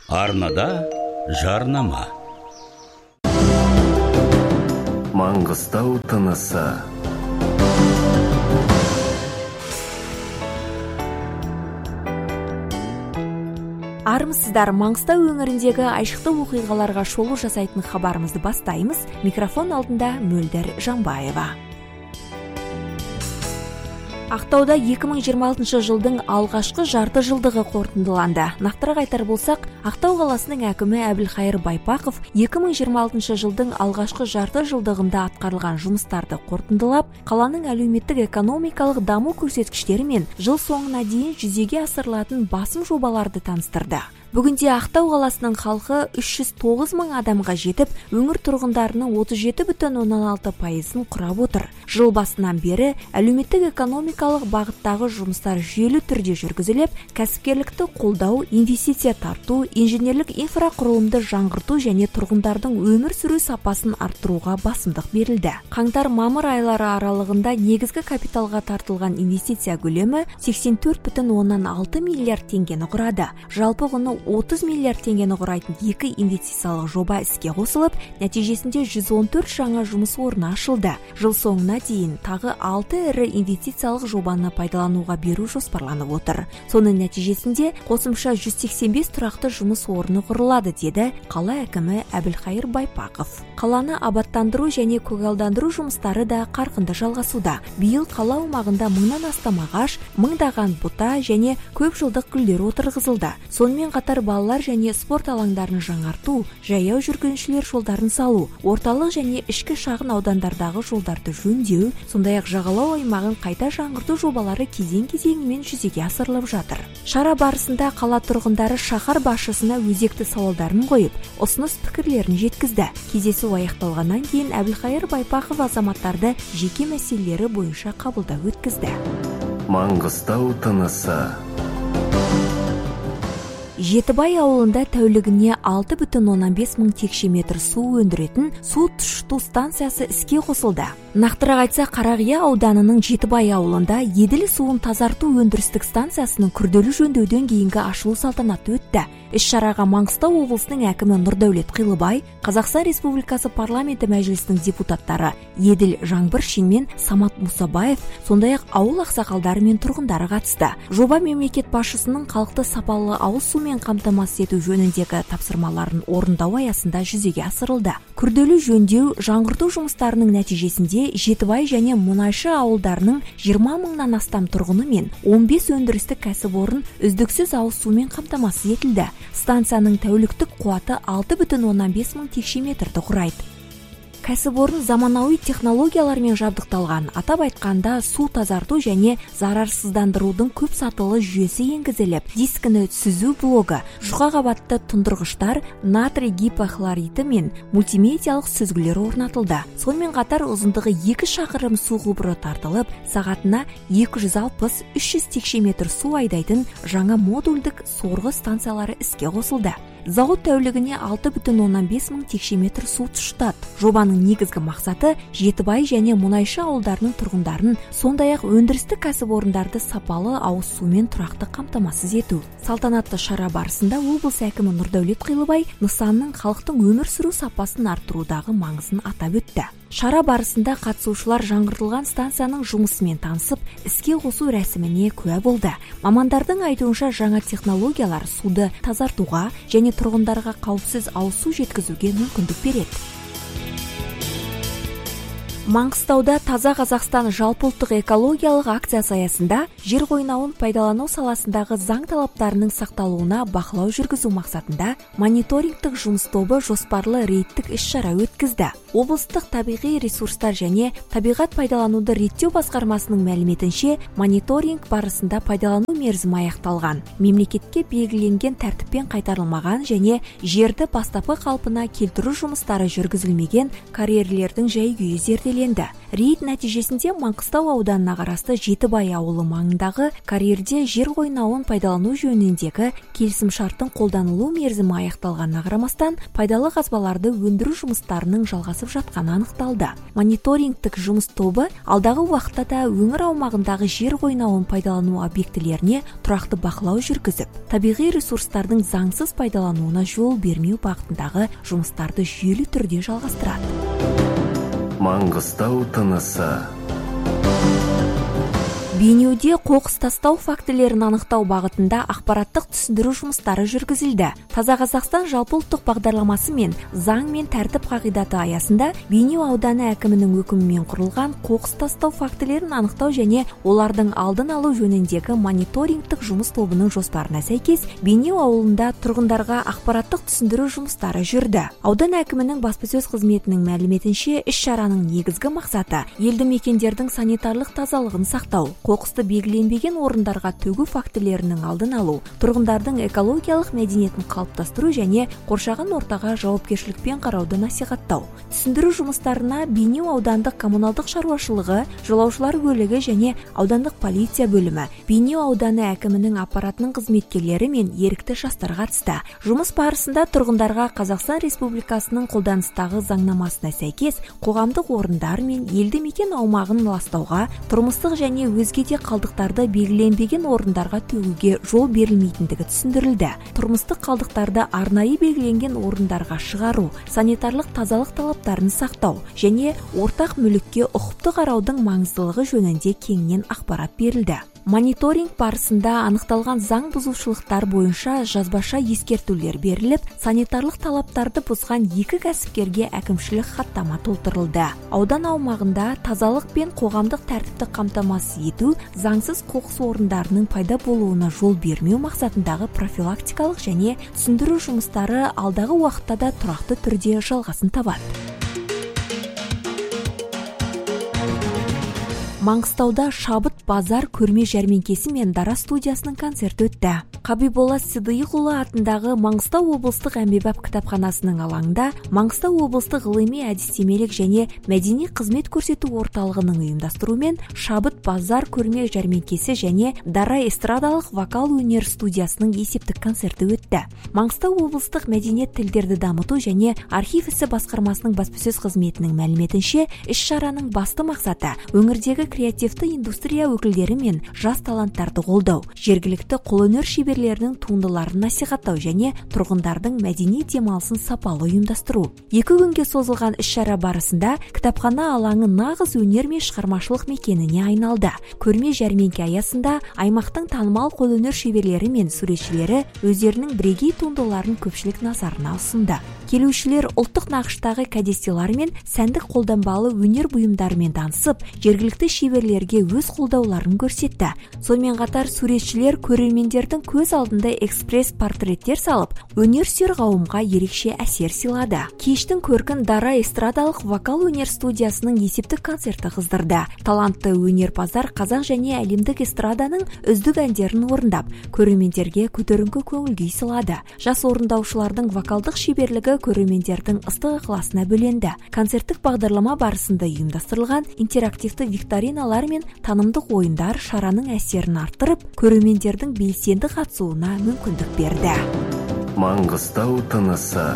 Арнада жарнама. Маңғыстау тынысы. Армысыздар, Маңғыстау өңіріндегі айшықты оқиғаларға шолу жасайтын хабарымызды бастаймыз. Микрофон алдында Мөлдір Жанбаева. Ақтауда 2026 жылдың алғашқы жарты жылдығы қорытындыланды. Нақтырақ айтар болсақ, Ақтау қаласының әкімі Әбілқайыр Байпақов 2026 жылдың алғашқы жарты жылдығында атқарылған жұмыстарды қорытындылап, қаланың әлеуметтік экономикалық даму көрсеткіштері мен жыл соңына дейін жүзеге асырылатын басым жобаларды таныстырды. Бүгінде Ақтау қаласының халқы 309 мың адамға жетіп, өңір тұрғындарының 37,6%-ын құрап отыр. Жыл басынан бері әлеуметтік экономикалық бағыттағы жұмыстар жүйелі түрде жүргізіліп, кәсіпкерлікті қолдау, инвестиция тарту, инженерлік инфрақұрылымды жаңғырту және тұрғындардың өмір сүру сапасын арттыруға басымдық берілді. Қаңтар-мамыр айлары аралығында негізгі капиталға тартылған инвестиция көлемі 84,6 миллиард теңгені құрады. Жалпы құны 30 миллиард теңгені құрайтын екі инвестициялық жоба іске қосылып, нәтижесінде 114 жаңа жұмыс орны ашылды. Жыл соңына дейін тағы 6 ірі инвестициялық жобаны пайдалануға беру жоспарланып отыр. Соның нәтижесінде қосымша 185 тұрақты жұмыс орны құрылады, деді қала әкімі Әбілқайыр Байпақов. Қаланы абаттандыру және көгалдандыру жұмыстары да қарқынды жалғасуда. Биыл қала аумағында 1000-нан астам ағаш, 1000-даған бұта және көп жылдық гүлдер отырғызылды. Сонымен қатар балалар және спорт алаңдарын жаңарту, жаяу жүргіншілер жолдарын салу, орталық және ішкі шағын аудандардағы жолдарды жөндеу, сондай-ақ жағалау аймағын қайта жаңғырту жобалары кезең-кезеңімен жүзеге асырылып жатыр. Шара барысында қала тұрғындары шаһар басшысына өзекті сауалдарын қойып, ұсыныс пікірлерін жеткізді. Кездесу аяқталғаннан кейін Әбілқайыр Байпақов азаматтарды жеке мәселелері бойынша қабылдау өткізді. Маңғыстау тынысы. Жетібай ауылында тәулігіне 6,15 мың текше метр су өндіретін су тұщыту станциясы іске қосылды. Нақтырақ айтса, Қарақия ауданының Жетібай ауылында еділ суын тазарту өндірістік станциясының күрделі жөндеуден кейінгі ашылу салтанаты өтті. Іс-шараға Маңғыстау облысының әкімі Нұрдәулет Қилыбай, Қазақстан Республикасы парламенті мәжілісінің депутаттары Еділ Жаңбыршин мен Самат Мұсабаев, сондай-ақ ауыл ақсақалдары мен тұрғындары қатысты. Жоба мемлекет басшысының халықты сапалы ауыз сумен қамтамасыз ету жөніндегі тапсырмаларын орындау аясында жүзеге асырылды. Күрделі жөндеу, жаңғырту жұмыстарының нәтижесінде Жетібай және Мұнайшы ауылдарының 20 мыңнан астам тұрғыны мен 15 өндірістік кәсіпорын үздіксіз ауыз сумен қамтамасыз етілді. Станцияның тәуліктік қуаты 6,15 мың текше метрді құрайды. Кәсіпорын заманауи технологиялармен жабдықталған. Атап айтқанда, су тазарту және зарарсыздандырудың көп сатылы жүйесі енгізіліп, дискіні сүзу блогы, жұқа қабатты тұндырғыштар, натрий гипохлориді мен мультимедиялық сүзгілер орнатылды. Сонымен қатар ұзындығы 2 шақырым су құбыры тартылып, сағатына 260-300 текше метр су айдайтын жаңа модульдік сорғы станциялары іске қосылды. Зауыт тәулігіне 6,15 мың текше метр су тұщытады. Жобаның негізгі мақсаты Жетібай және Мұнайшы ауылдарының тұрғындарын, сондай-ақ өндірістік кәсіпорындарды сапалы ауыз сумен тұрақты қамтамасыз ету. Салтанатты шара барысында облыс әкімі Нұрдәулет Қилыбай нысанның халықтың өмір сүру сапасын арттырудағы маңызын атап өтті. Шара барысында қатысушылар жаңғыртылған станцияның жұмысымен танысып, іске қосу рәсіміне куә болды. Мамандардың айтуынша, жаңа технологиялар суды тазартуға және тұрғындарға қауіпсіз ауыз су жеткізуге мүмкіндік береді. Маңғыстауда Таза Қазақстан жалпыұлттық экологиялық акциясы аясында жер қойнауын пайдалану саласындағы заң талаптарының сақталуына бақылау жүргізу мақсатында мониторингтік жұмыс тобы жоспарлы рейдтік іс-шара өткізді. Облыстық табиғи ресурстар және табиғат пайдалануды реттеу басқармасының мәліметінше, мониторинг барысында пайдалану мерзімі аяқталған, мемлекетке белгіленген тәртіппен қайтарылмаған және жерді бастапқы қалпына келтіру жұмыстары жүргізілмеген карьерлердің жай-күйі зерделенді. Рейд нәтижесінде Маңғыстау ауданына қарасты Жетібай ауылы маңындағы карьерде жер қойнауын пайдалану жөніндегі келісімшарттың қолданылу мерзімі аяқталғанына қарамастан, пайдалы қазбаларды өндіру жұмыстарының жалғасып жатқаны анықталды. Мониторингтік жұмыс тобы алдағы уақытта да өңір аумағындағы жер қойнауын пайдалану объектілеріне иелеріне тұрақты бақылау жүргізіп, табиғи ресурстардың заңсыз пайдалануына жол бермеу бағытындағы жұмыстарды жүйелі түрде жалғастырады. Маңғыстау тынысы. Бейнеуде қоқыс тастау фактілерін анықтау бағытында ақпараттық түсіндіру жұмыстары жүргізілді. Таза Қазақстан жалпыұлттық бағдарламасы мен заң мен тәртіп қағидаты аясында Бейнеу ауданы әкімінің өкімімен құрылған қоқыс тастау фактілерін анықтау және олардың алдын алу жөніндегі мониторингтік жұмыс тобының жоспарына сәйкес Бейнеу ауылында тұрғындарға ақпараттық түсіндіру жұмыстары жүрді. Аудан әкімінің баспасөз қызметінің мәліметінше, іс-шараның негізгі мақсаты елді мекендердің санитарлық тазалығын сақтау, қоқысты белгіленбеген орындарға төгу фактілерінің алдын алу, тұрғындардың экологиялық мәдениетін қалыптастыру және қоршаған ортаға жауапкершілікпен қарауды насихаттау. Түсіндіру жұмыстарына Бейнеу аудандық коммуналдық шаруашылығы, жолаушылар көлігі және аудандық полиция бөлімі, Бейнеу ауданы әкімінің аппаратының қызметкерлері мен ерікті жастар қатысты. Жұмыс барысында тұрғындарға Қазақстан Республикасының қолданыстағы заңнамасына сәйкес қоғамдық орындар мен елді мекен аумағын ластауға, тұрмыстық және өзге де қалдықтарды белгіленбеген орындарға төгуге жол берілмейтіндігі түсіндірілді. Тұрмыстық қалдықтарды арнайы белгіленген орындарға шығару, санитарлық тазалық талаптарын сақтау және ортақ мүлікке ұқыпты қараудың маңыздылығы жөнінде кеңінен ақпарат берілді. Мониторинг барысында анықталған заң бұзушылықтар бойынша жазбаша ескертулер беріліп, санитарлық талаптарды бұзған 2 кәсіпкерге әкімшілік хаттама толтырылды. Аудан аумағында тазалық пен қоғамдық тәртіпті қамтамасыз ету, заңсыз қоқыс орындарының пайда болуына жол бермеу мақсатындағы профилактикалық және түсіндіру жұмыстары алдағы уақытта да тұрақты түрде жалғасын табады. Маңғыстауда шабыт базар көрме жәрмеңкесі мен дара студиясының концерті өтті. Қабиболла Сыдиықұлы атындағы Маңғыстау облыстық әмбебап кітапханасының алаңында Маңғыстау облыстық ғылыми әдістемелік және мәдени қызмет көрсету орталығының ұйымдастыруымен шабыт базар көрме жәрмеңкесі және дара эстрадалық вокал өнер студиясының есептік концерті өтті. Маңғыстау облыстық мәдениет тілдерді дамыту және архив ісі басқармасының баспасөз қызметінің мәліметінше, іс-шараның басты мақсаты өңірдегі креативті индустрия өкілдері мен жас таланттарды қолдау, жергілікті қолөнер шеберлерінің туындыларын насихаттау және тұрғындардың мәдени демалысын сапалы ұйымдастыру. 2 күнге созылған іс-шара барысында кітапхана алаңы нағыз өнер мен шығармашылық мекеніне айналды. Көрме жәрмеңке аясында аймақтың танымал қолөнер шеберлері мен суретшілері өздерінің бірегей туындыларын көпшілік назарына ұсынды. Келушілер ұлттық нақыштағы кәдесыйлар мен сәндік қолданбалы өнер бұйымдарымен танысып, жергілікті шеберлерге өз қолдауларын көрсетті. Сонымен қатар суретшілер көрермендердің көз алдында экспресс портреттер салып, өнерсүйер қауымға ерекше әсер сыйлады. Кештің көркін дара эстрадалық вокал өнер студиясының есептік концерті қыздырды. Талантты өнерпаздар қазақ және әлемдік эстраданың үздік әндерін орындап, көрермендерге көтеріңкі көңіл күй сыйлады. Жас орындаушылардың вокалдық шеберлігі көрермендердің ыстық ықыласына бөленді. Концерттік бағдарлама барысында ұйымдастырылған интерактивті викториналар мен танымдық ойындар шараның әсерін арттырып, көрермендердің белсенді қатысуына мүмкіндік берді. Маңғыстау тынысы.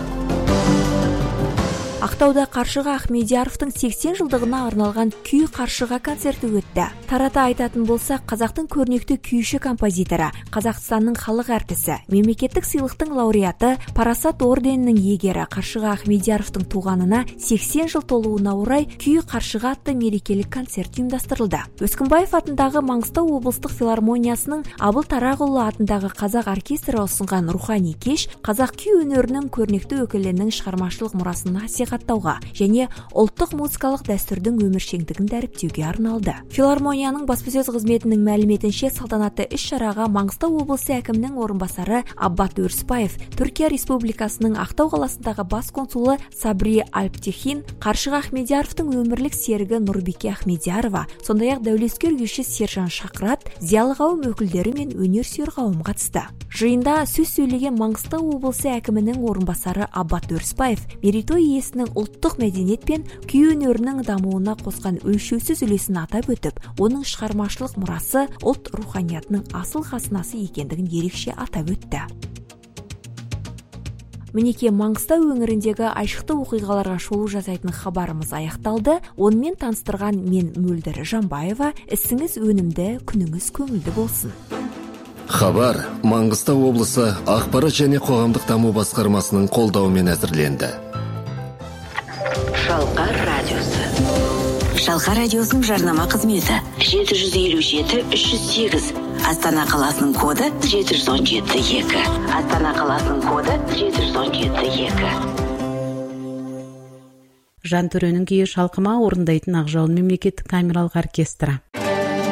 Ақтауда Қаршыға Ахмедияровтың 80 жылдығына арналған күй Қаршыға концерті өтті. Тарата айтатын болсақ, қазақтың көрнекті күйші композиторы, Қазақстанның халық әртісі, мемлекеттік сыйлықтың лауреаты, Парасат орденінің иегері Қаршыға Ахмедияровтың туғанына 80 жыл толуына орай күй Қаршыға атты мерекелік концерт ұйымдастырылды. Өскінбаев атындағы Маңғыстау облыстық филармониясының Абыл Тарағұлы атындағы қазақ оркестрі ұсынған рухани кеш қазақ күй өнерінің көрнекті өкілінің шығармашылық мұрасын насихаттауға және ұлттық музыкалық дәстүрдің өміршеңдігін дәріптеуге арналды. Филармонияның баспасөз қызметінің мәліметінше, салтанатты іс-шараға Маңғыстау облысы әкімінің орынбасары Аббат Өрісбаев, Түркия Республикасының Ақтау қаласындағы бас консулы Сабри Альптихин, Қаршыға Ахмедияровтың өмірлік серігі Нұрбике Ахмедиярова, сондай-ақ дәулескер күйші Сержан Шақырат, зиялы қауым өкілдері мен өнерсүйер қауым қатысты. Жиында сөз сөйлеген Маңғыстау облысы әкімінің орынбасары Аббат Өрісбаев, мерейтой иесінің ұлттық мәдениет пен күй өнерінің дамуына қосқан өлшеусіз үлесін атап өтіп, оның шығармашылық мұрасы ұлт руханиятының асыл қазынасы екендігін ерекше атап өтті. Мінеке, Маңғыстау өңіріндегі айшықты оқиғаларға шолу жасайтын хабарымыз аяқталды. Онымен таныстырған мен Мөлдір Жамбаева. Ісіңіз өнімді, күніңіз көңілді болсын. Хабар Маңғыстау облысы ақпарат және қоғамдық даму басқармасының қолдауымен әзірленді. Шалқар радиосы. Шалқар радиосының жарнама қызметі 757-308. Астана қаласының коды 717-2. Астана қаласының коды 717-2. Жантөренің күйі шалқыма орындайтын Ақжауын мемлекеттік камералық оркестрі.